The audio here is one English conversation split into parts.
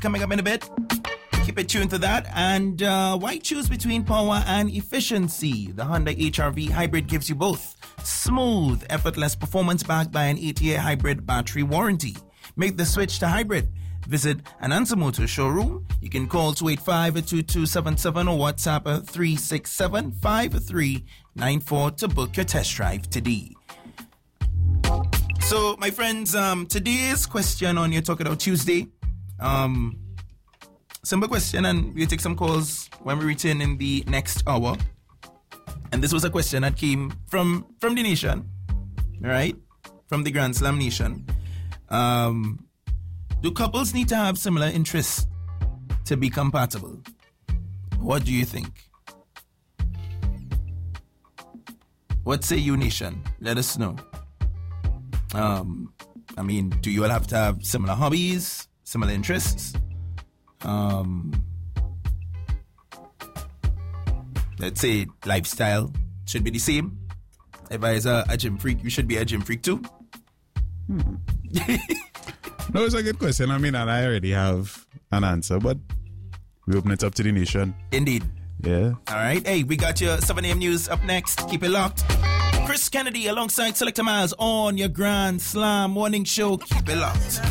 coming up in a bit. Keep it tuned to that. And why choose between power and efficiency? The Honda HR-V Hybrid gives you both. Smooth, effortless performance backed by an 8-year hybrid battery warranty. Make the switch to hybrid. Visit an Answer Motors showroom. You can call 285-2277 or WhatsApp 367-5394 to book your test drive today. So, my friends, today's question on your Talk It Out Tuesday. Simple question, and we'll take some calls when we return in the next hour. And this was a question that came from the nation, right? From the Grand Slam Nation. Do couples need to have similar interests to be compatible? What do you think? What say you, nation? Let us know. I mean, do you all have to have similar hobbies, similar interests? Let's say lifestyle should be the same. If I was a gym freak, you should be a gym freak too. No, it's a good question. I mean, and I already have an answer, but we open it up to the nation. Indeed. Yeah. All right. Hey, we got your 7 a.m. news up next. Keep it locked. Chris Kennedy alongside Selector Miles on your Grand Slam morning show. Keep it locked.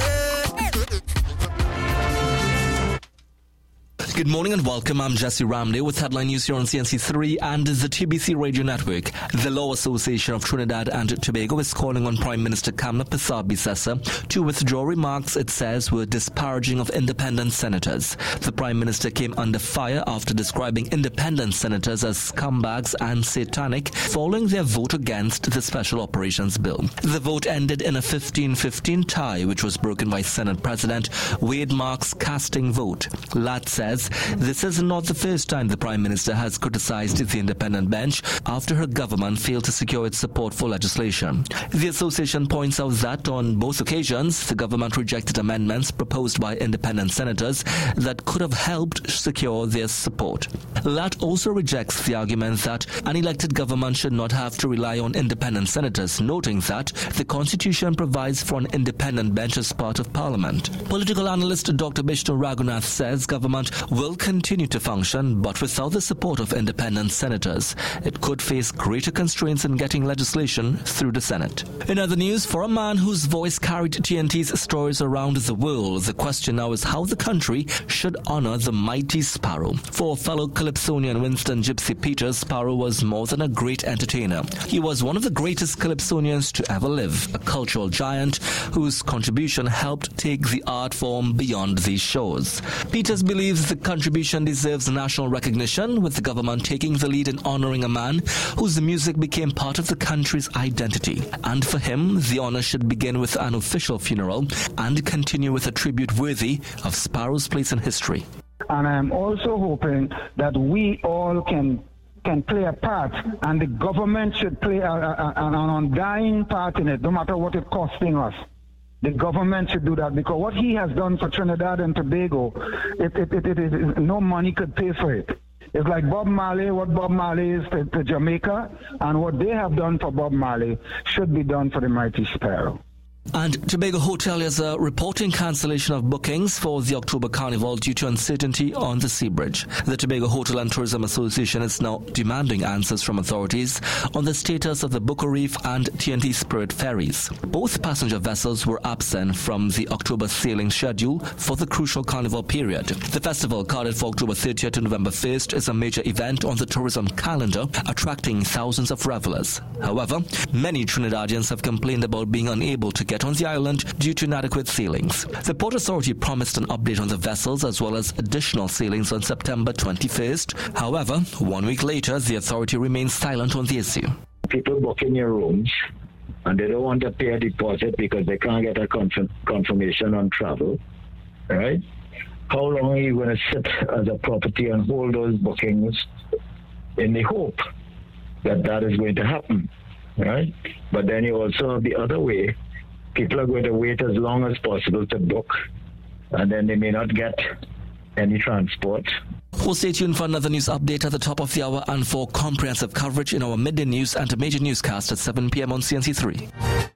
Good morning and welcome. I'm Jesse Ramley with headline news here on CNC3 and the TBC Radio Network. The Law Association of Trinidad and Tobago is calling on Prime Minister Kamla Persad-Bissessar to withdraw remarks it says were disparaging of independent senators. The Prime Minister came under fire after describing independent senators as scumbags and satanic following their vote against the Special Operations Bill. The vote ended in a 15-15 tie, which was broken by Senate President Wade Marks' casting vote. Lat says this is not the first time the Prime Minister has criticized the independent bench after her government failed to secure its support for legislation. The association points out that on both occasions, the government rejected amendments proposed by independent senators that could have helped secure their support. Lat also rejects the argument that an elected government should not have to rely on independent senators, noting that the Constitution provides for an independent bench as part of Parliament. Political analyst Dr. Bishnu Raghunath says government will continue to function, but without the support of independent senators, it could face greater constraints in getting legislation through the Senate. In other news, for a man whose voice carried TNT's stories around the world, the question now is how the country should honor the mighty Sparrow. For fellow Calypsonian Winston Gypsy Peters, Sparrow was more than a great entertainer. He was one of the greatest Calypsonians to ever live, a cultural giant whose contribution helped take the art form beyond these shores. Peters believes the contribution deserves national recognition, with the government taking the lead in honoring a man whose music became part of the country's identity. And for him, the honor should begin with an official funeral and continue with a tribute worthy of Sparrow's place in history. And I'm also hoping that we all can play a part, and the government should play an undying part in it, no matter what it's costing us. The government should do that, because what he has done for Trinidad and Tobago, no money could pay for it. It's like Bob Marley, what Bob Marley is to Jamaica, and what they have done for Bob Marley should be done for the mighty Sparrow. And Tobago hoteliers are reporting cancellation of bookings for the October Carnival due to uncertainty on the sea bridge. The Tobago Hotel and Tourism Association is now demanding answers from authorities on the status of the Buko Reef and TNT Spirit ferries. Both passenger vessels were absent from the October sailing schedule for the crucial Carnival period. The festival, carded for October 30th to November 1st, is a major event on the tourism calendar, attracting thousands of revelers. However, many Trinidadians have complained about being unable to get on the island due to inadequate sailings. The Port Authority promised an update on the vessels as well as additional sailings on September 21st. However, 1 week later, the authority remains silent on the issue. People book in your rooms and they don't want to pay a deposit because they can't get a confirmation on travel, right? How long are you going to sit as a property and hold those bookings in the hope that is going to happen, right? But then you also have the other way. People are going to wait as long as possible to book, and then they may not get any transport. We'll stay tuned for another news update at the top of the hour and for comprehensive coverage in our midday news and a major newscast at 7 p.m. on CNC3.